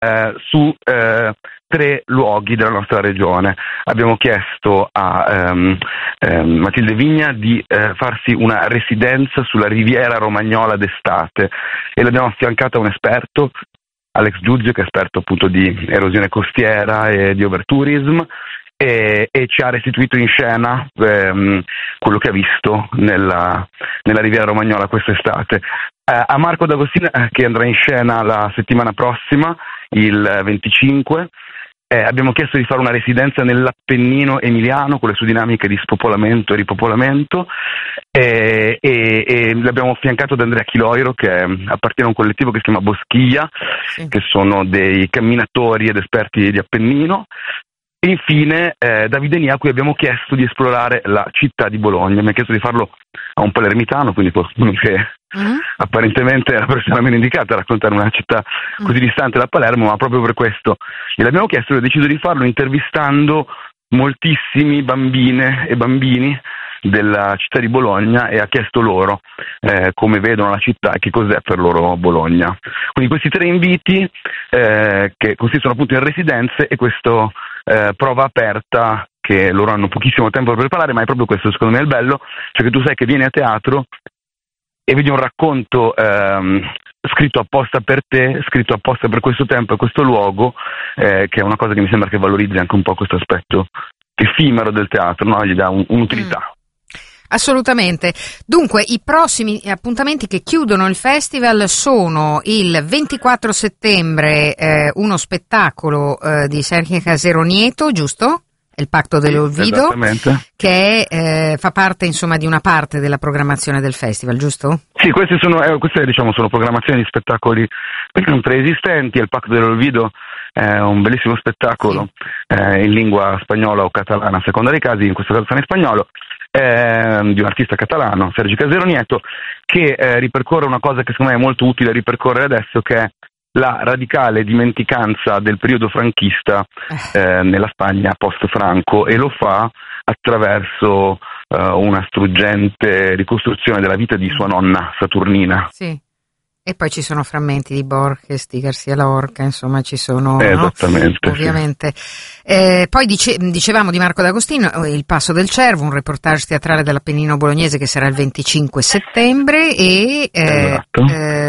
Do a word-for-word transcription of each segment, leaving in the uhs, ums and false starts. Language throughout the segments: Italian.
eh, su eh, tre luoghi della nostra regione. Abbiamo chiesto a ehm, ehm, Matilde Vigna di eh, farsi una residenza sulla riviera romagnola d'estate e l'abbiamo affiancata a un esperto, Alex Giudzio, che è esperto appunto di erosione costiera e di overtourism, e, e ci ha restituito in scena ehm, quello che ha visto nella, nella riviera romagnola quest'estate. Eh, a Marco D'Agostino, eh, che andrà in scena la settimana prossima, il venticinque, Eh, abbiamo chiesto di fare una residenza nell'Appennino emiliano con le sue dinamiche di spopolamento e ripopolamento eh, e, e l'abbiamo affiancato da Andrea Chiloiro, che appartiene a un collettivo che si chiama Boschiglia, sì, che sono dei camminatori ed esperti di Appennino. E infine eh, Davide Nia, a cui abbiamo chiesto di esplorare la città di Bologna. Mi ha chiesto di farlo a un palermitano, quindi qualcuno che uh-huh. apparentemente è la persona meno indicata a raccontare una città così uh-huh. distante da Palermo, ma proprio per questo gliel'abbiamo chiesto e ho deciso di farlo intervistando moltissimi bambine e bambini della città di Bologna e ha chiesto loro eh, come vedono la città e che cos'è per loro Bologna. Quindi questi tre inviti eh, che consistono appunto in residenze e questo eh, prova aperta che loro hanno pochissimo tempo per preparare, ma è proprio questo secondo me il bello, cioè che tu sai che vieni a teatro e vedi un racconto ehm, scritto apposta per te, scritto apposta per questo tempo e questo luogo, eh, che è una cosa che mi sembra che valorizzi anche un po' questo aspetto effimero del teatro, no? Gli dà un, un'utilità. Mm. Assolutamente. Dunque, i prossimi appuntamenti che chiudono il festival sono il ventiquattro settembre, eh, uno spettacolo eh, di Sergio Casero Nieto, giusto? Il Pacto dell'Olvido, che è, eh, fa parte insomma di una parte della programmazione del festival, giusto? Sì, queste sono, eh, queste diciamo sono programmazioni di spettacoli preesistenti. Il Pacto dell'Olvido è un bellissimo spettacolo sì. eh, in lingua spagnola o catalana, a seconda dei casi, in questo caso sono in spagnolo, eh, di un artista catalano, Sergio Casero Nieto, che eh, ripercorre una cosa che secondo me è molto utile ripercorrere adesso, che è la radicale dimenticanza del periodo franchista eh, nella Spagna post-Franco, e lo fa attraverso eh, una struggente ricostruzione della vita di sua nonna Saturnina. Sì. E poi ci sono frammenti di Borges, di García Lorca, insomma ci sono, eh, esattamente, no? Ovviamente. Sì. Eh, poi dice, dicevamo di Marco D'Agostino, Il Passo del Cervo, un reportage teatrale dell'Appennino bolognese che sarà il venticinque settembre e eh, esatto.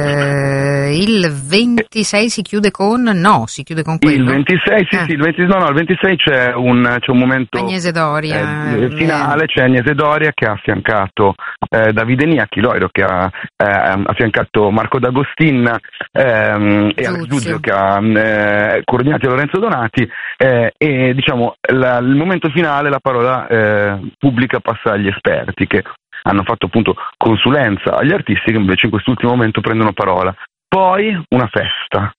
eh, il ventisei si chiude con, no, si chiude con quello. Il ventisei, sì, ah. sì, il ventisei, no, no, il ventisei c'è un, c'è un momento Agnese Doria, eh, finale, c'è Agnese Doria che ha affiancato eh, Davide Nia Chiloiro, che ha eh, affiancato Marco D'Agostin ehm, e Alex Giudzio che ha eh, coordinato Lorenzo Donati eh, e diciamo la, il momento finale la parola eh, pubblica passa agli esperti che hanno fatto appunto consulenza agli artisti che invece in quest'ultimo momento prendono parola. Poi una festa.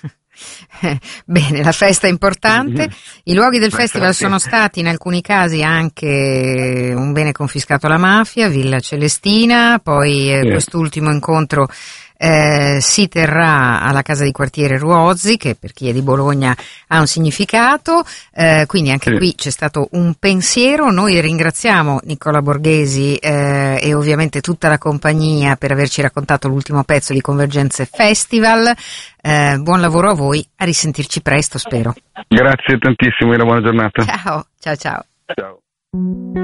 Bene, la festa è importante. I luoghi del festival sono stati in alcuni casi anche un bene confiscato alla mafia, Villa Celestina, poi eh, quest'ultimo incontro Eh, si terrà alla casa di quartiere Ruozzi, che per chi è di Bologna ha un significato, eh, quindi anche sì. qui c'è stato un pensiero. Noi ringraziamo Nicola Borghesi eh, e ovviamente tutta la compagnia per averci raccontato l'ultimo pezzo di Convergenze Festival. Eh, buon lavoro a voi, a risentirci presto, spero. Grazie tantissimo e una buona giornata. Ciao, ciao, ciao. Ciao.